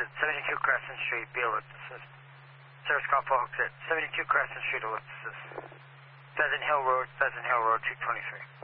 at 72 Crescent Street, be alert assist. Service call folks at 72 Crescent Street, alert assist. Pheasant Hill Road, 223.